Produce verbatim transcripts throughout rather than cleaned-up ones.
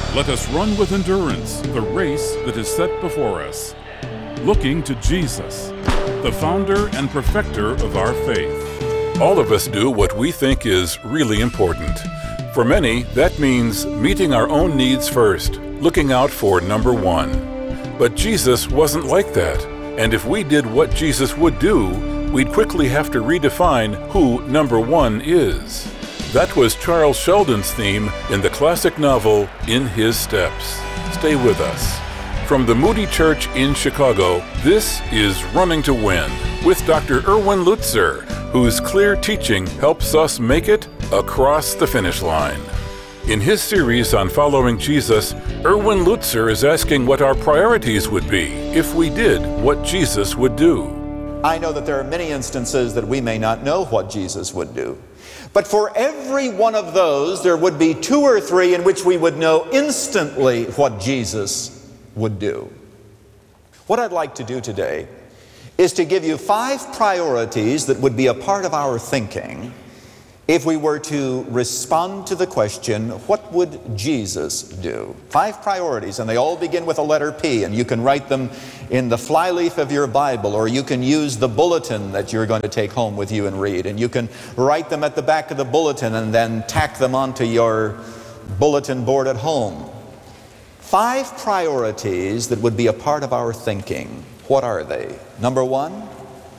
Let us run with endurance the race that is set before us, looking to Jesus, the founder and perfecter of our faith. All of us do what we think is really important. For many, that means meeting our own needs first, looking out for number one. But Jesus wasn't like that, and if we did what Jesus would do, we'd quickly have to redefine who number one is. That was Charles Sheldon's theme in the classic novel In His Steps. Stay with us. From the Moody Church in Chicago, this is Running to Win with Doctor Erwin Lutzer, whose clear teaching helps us make it across the finish line. In his series on following Jesus, Erwin Lutzer is asking what our priorities would be if we did what Jesus would do. I know that there are many instances that we may not know what Jesus would do. But for every one of those, there would be two or three in which we would know instantly what Jesus would do. What I'd like to do today is to give you five priorities that would be a part of our thinking if we were to respond to the question, what would Jesus do? Five priorities, and they all begin with a letter P, and you can write them in the flyleaf of your Bible, or you can use the bulletin that you're going to take home with you and read, and you can write them at the back of the bulletin and then tack them onto your bulletin board at home. Five priorities that would be a part of our thinking. What are they? Number one,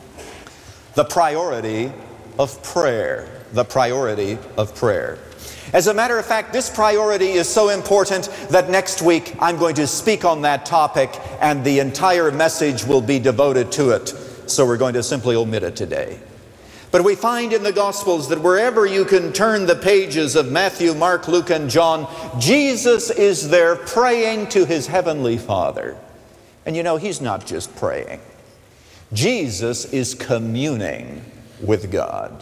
the priority of prayer. The priority of prayer. As a matter of fact, this priority is so important that next week I'm going to speak on that topic and the entire message will be devoted to it. So we're going to simply omit it today. But we find in the Gospels that wherever you can turn the pages of Matthew, Mark, Luke, and John, Jesus is there praying to His Heavenly Father. And you know, He's not just praying. Jesus is communing with God.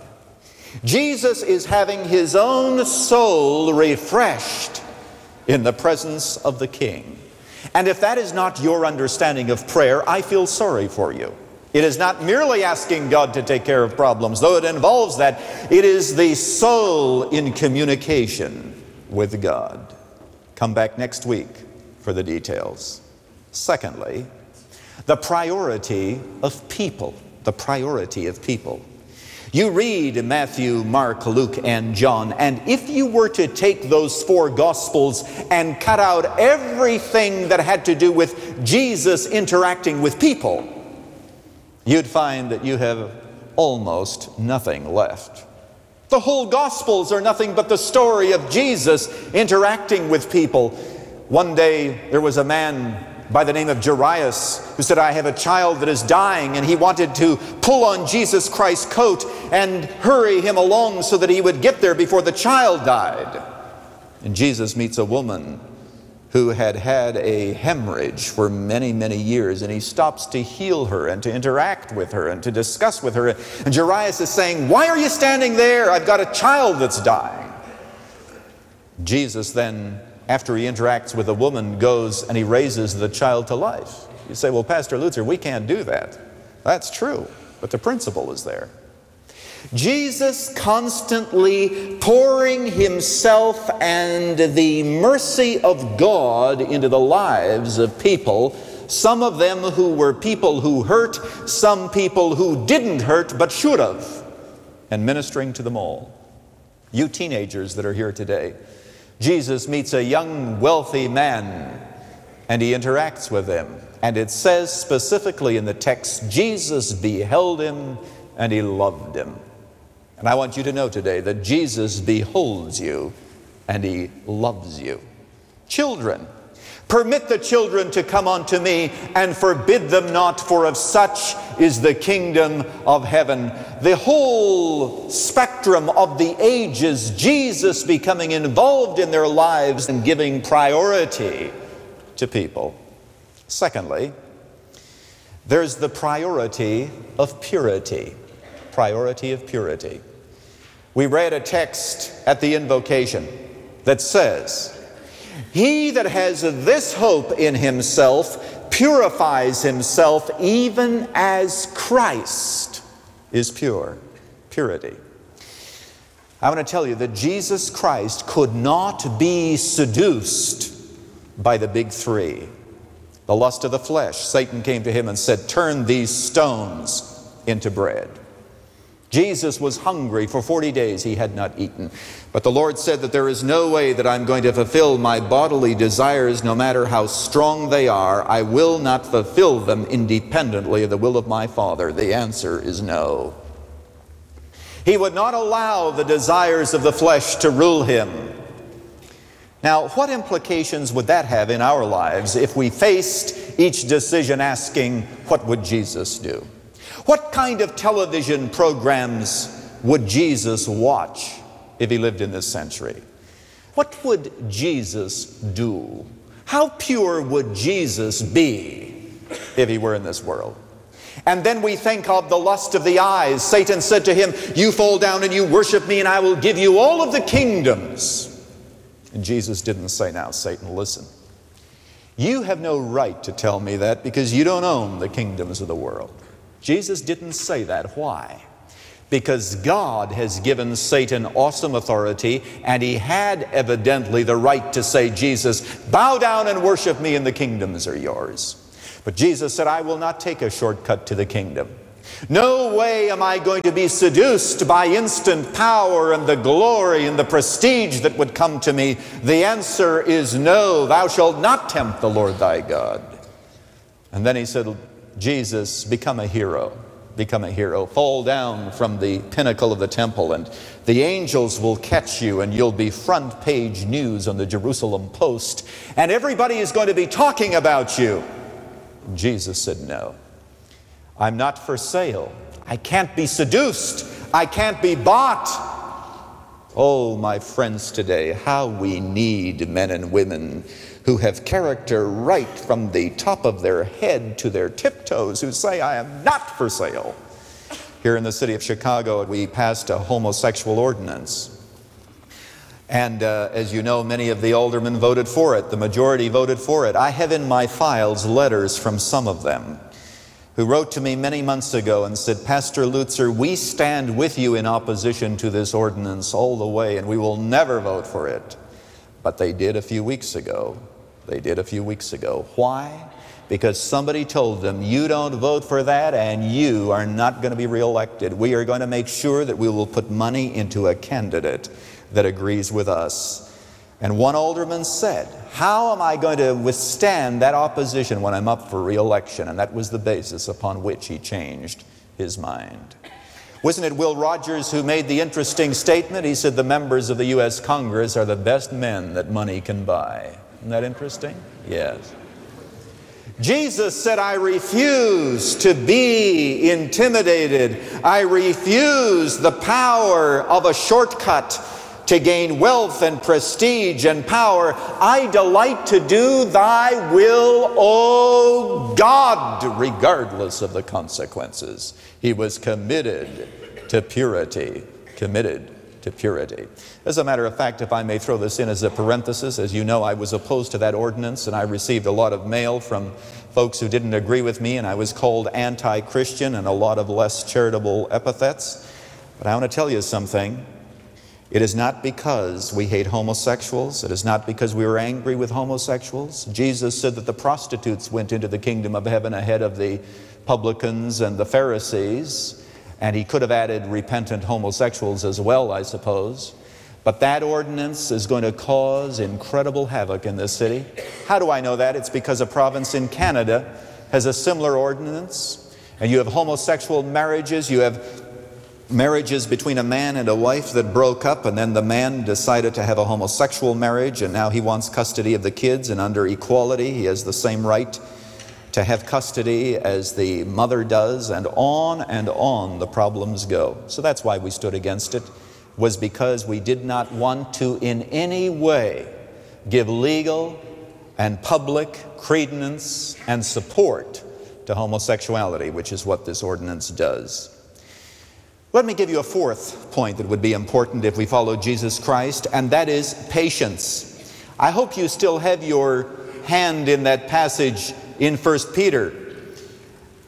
Jesus is having His own soul refreshed in the presence of the King. And if that is not your understanding of prayer, I feel sorry for you. It is not merely asking God to take care of problems, though it involves that. It is the soul in communication with God. Come back next week for the details. Secondly, the priority of people. The priority of people. You read Matthew, Mark, Luke, and John, and if you were to take those four Gospels and cut out everything that had to do with Jesus interacting with people, you'd find that you have almost nothing left. The whole Gospels are nothing but the story of Jesus interacting with people. One day there was a man by the name of Jairus, who said, I have a child that is dying, and he wanted to pull on Jesus Christ's coat and hurry him along so that he would get there before the child died. And Jesus meets a woman who had had a hemorrhage for many, many years, and he stops to heal her and to interact with her and to discuss with her. And Jairus is saying, why are you standing there? I've got a child that's dying. Jesus then, after he interacts with a woman, goes and he raises the child to life. You say, well, Pastor Lutzer, we can't do that. That's true, but the principle is there. Jesus constantly pouring Himself and the mercy of God into the lives of people, some of them who were people who hurt, some people who didn't hurt but should have, and ministering to them all. You teenagers that are here today, Jesus meets a young, wealthy man, and He interacts with him. And it says specifically in the text, Jesus beheld him and He loved him. And I want you to know today that Jesus beholds you and He loves you. Children, permit the children to come unto me, and forbid them not, for of such is the kingdom of heaven. The whole spectrum of the ages, Jesus becoming involved in their lives and giving priority to people. Secondly, there's the priority of purity. Priority of purity. We read a text at the invocation that says, he that has this hope in himself purifies himself even as Christ is pure. Purity. I want to tell you that Jesus Christ could not be seduced by the big three. The lust of the flesh. Satan came to him and said, turn these stones into bread. Jesus was hungry. For forty days he had not eaten. But the Lord said that there is no way that I'm going to fulfill my bodily desires, no matter how strong they are. I will not fulfill them independently of the will of my Father. The answer is no. He would not allow the desires of the flesh to rule him. Now, what implications would that have in our lives if we faced each decision asking, what would Jesus do? What kind of television programs would Jesus watch if he lived in this century? What would Jesus do? How pure would Jesus be if he were in this world? And then we think of the lust of the eyes. Satan said to him, you fall down and you worship me, and I will give you all of the kingdoms. And Jesus didn't say, now, Satan, listen. You have no right to tell me that, because you don't own the kingdoms of the world. Jesus didn't say that. Why? Because God has given Satan awesome authority, and he had evidently the right to say, Jesus, bow down and worship me, and the kingdoms are yours. But Jesus said, I will not take a shortcut to the kingdom. No way am I going to be seduced by instant power and the glory and the prestige that would come to me. The answer is no. Thou shalt not tempt the Lord thy God. And then he said, Jesus, become a hero. Become a hero. Fall down from the pinnacle of the temple, and the angels will catch you, and you'll be front page news on the Jerusalem Post, and everybody is going to be talking about you. Jesus said, no. I'm not for sale. I can't be seduced. I can't be bought. Oh, my friends today, how we need men and women who have character right from the top of their head to their tiptoes, who say, I am not for sale. Here in the city of Chicago, we passed a homosexual ordinance. And uh, as you know, many of the aldermen voted for it. The majority voted for it. I have in my files letters from some of them who wrote to me many months ago and said, Pastor Lutzer, we stand with you in opposition to this ordinance all the way, and we will never vote for it. But they did a few weeks ago. They did a few weeks ago. Why? Because somebody told them, you don't vote for that and you are not going to be reelected. We are going to make sure that we will put money into a candidate that agrees with us. And one alderman said, how am I going to withstand that opposition when I'm up for reelection? And that was the basis upon which he changed his mind. Wasn't it Will Rogers who made the interesting statement? He said, the members of the U S Congress are the best men that money can buy. Isn't that interesting? Yes. Jesus said, I refuse to be intimidated. I refuse the power of a shortcut to gain wealth and prestige and power. I delight to do thy will, O God, regardless of the consequences. He was committed to purity, committed to purity. As a matter of fact, if I may throw this in as a parenthesis, as you know, I was opposed to that ordinance, and I received a lot of mail from folks who didn't agree with me, and I was called anti-Christian and a lot of less charitable epithets. But I want to tell you something. It is not because we hate homosexuals. It is not because we were angry with homosexuals. Jesus said that the prostitutes went into the kingdom of heaven ahead of the publicans and the Pharisees. And he could have added repentant homosexuals as well, I suppose. But that ordinance is going to cause incredible havoc in this city. How do I know that? It's because a province in Canada has a similar ordinance. And you have homosexual marriages. You have marriages between a man and a wife that broke up, and then the man decided to have a homosexual marriage, and now he wants custody of the kids, and under equality he has the same right to have custody as the mother does, and on and on the problems go. So that's why we stood against it, was because we did not want to in any way give legal and public credence and support to homosexuality, which is what this ordinance does. Let me give you a fourth point that would be important if we follow Jesus Christ, and that is patience. I hope you still have your hand in that passage in First Peter,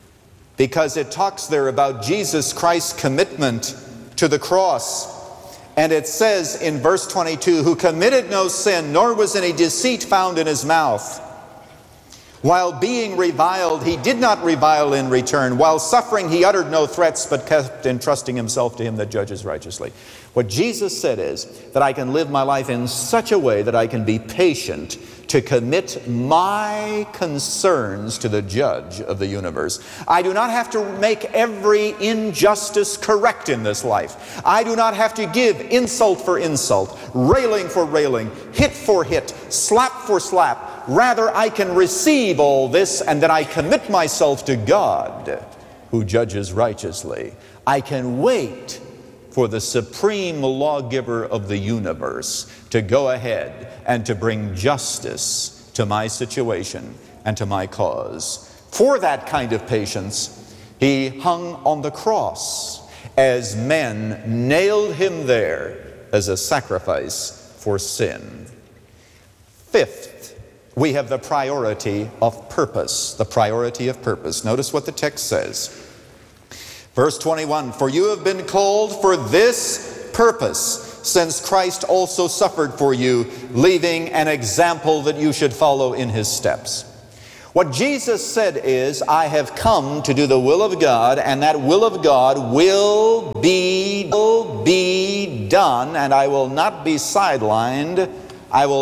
because it talks there about Jesus Christ's commitment to the cross And it says in verse twenty-two, who committed no sin, nor was any deceit found in his mouth. While being reviled, he did not revile in return. While suffering, he uttered no threats, but kept entrusting himself to him that judges righteously. What Jesus said is that I can live my life in such a way that I can be patient to commit my concerns to the judge of the universe. I do not have to make every injustice correct in this life. I do not have to give insult for insult, railing for railing, hit for hit, slap for slap. Rather, I can receive all this, and then I commit myself to God, who judges righteously. I can wait for the supreme lawgiver of the universe to go ahead and to bring justice to my situation and to my cause. For that kind of patience, he hung on the cross as men nailed him there as a sacrifice for sin. Fifth, we have the priority of purpose. The priority of purpose. Notice what the text says. Verse twenty-one, for you have been called for this purpose, since Christ also suffered for you, leaving an example that you should follow in his steps. What Jesus said is, I have come to do the will of God, and that will of God will be, will be done, and I will not be sidelined. I will